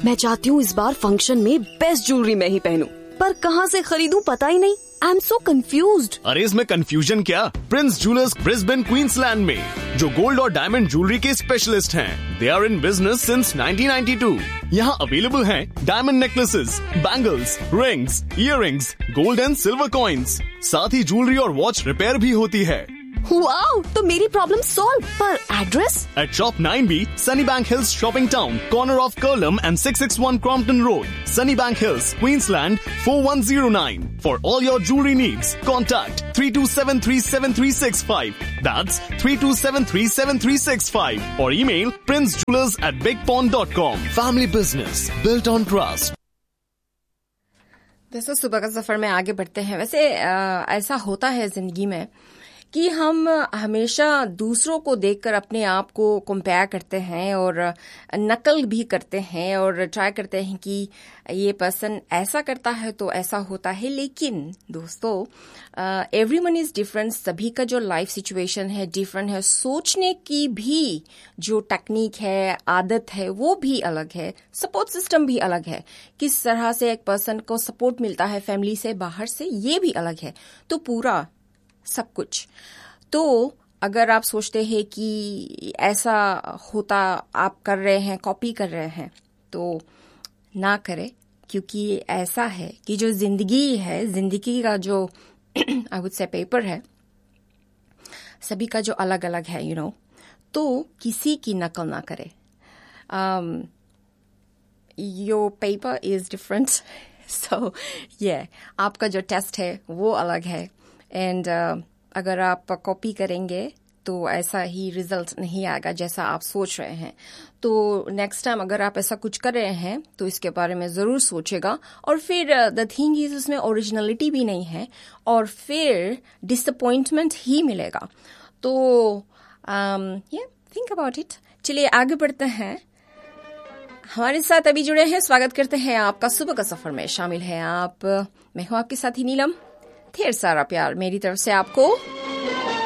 मैं चाहती हूँ इस बार फंक्शन में बेस्ट ज्वेलरी मैं ही पहनूं, पर कहाँ से खरीदूं पता ही नहीं। I am so confused. अरे इसमें कंफ्यूजन क्या, प्रिंस ज्वेलर्स ब्रिस्बेन क्वींसलैंड में, जो गोल्ड और डायमंड ज्वेलरी के स्पेशलिस्ट हैं। They are in business since 1992। यहाँ अवेलेबल हैं diamond necklaces, bangles, rings, earrings, gold and silver coins. साथ ही ज्वेलरी और वॉच रिपेयर भी होती है। वाओ, तो मेरी प्रॉब्लम सॉल्व। पर address? At Shop 9B, Sunnybank Hills Shopping Town, corner of Curlum and 661 Crompton Road, Sunnybank Hills, Queensland 41009. For all your jewelry needs, contact 32737365. That's 32737365. Or email princejewelers@bigpond.com. Family business built on trust. वैसे सुबह का सफर में आगे बढ़ते हैं। वैसे ऐसा होता है जिंदगी में कि हम हमेशा दूसरों को देखकर अपने आप को कंपेयर करते हैं और नकल भी करते हैं और ट्राई करते हैं कि ये पर्सन ऐसा करता है तो ऐसा होता है। लेकिन दोस्तों, एवरीवन इज डिफरेंट। सभी का जो लाइफ सिचुएशन है डिफरेंट है। सोचने की भी जो टेक्निक है, आदत है, वो भी अलग है। सपोर्ट सिस्टम भी अलग है। किस तरह से एक पर्सन को सपोर्ट मिलता है फैमिली से, बाहर से, ये भी अलग है। तो पूरा सब कुछ। तो अगर आप सोचते हैं कि ऐसा होता, आप कर रहे हैं, कॉपी कर रहे हैं, तो ना करें। क्योंकि ऐसा है कि जो जिंदगी है, जिंदगी का जो आई वुड से पेपर है, सभी का जो अलग अलग है, यू नो, तो किसी की नकल ना करें। योर पेपर इज डिफरेंट, सो ये आपका जो टेस्ट है वो अलग है। एंड अगर आप कॉपी करेंगे तो ऐसा ही रिजल्ट नहीं आएगा जैसा आप सोच रहे हैं। तो नेक्स्ट टाइम अगर आप ऐसा कुछ कर रहे हैं तो इसके बारे में जरूर सोचेगा। और फिर द थिंग इज, उसमें ओरिजिनलिटी भी नहीं है और फिर डिसअपॉइंटमेंट ही मिलेगा। तो थिंक अबाउट इट। चलिए आगे बढ़ते हैं। हमारे साथ अभी जुड़े हैं, स्वागत करते हैं आपका सुबह का सफर में। शामिल है आप, मैं हूं आपके साथी नीलम। ढेर सारा प्यार मेरी तरफ से आपको।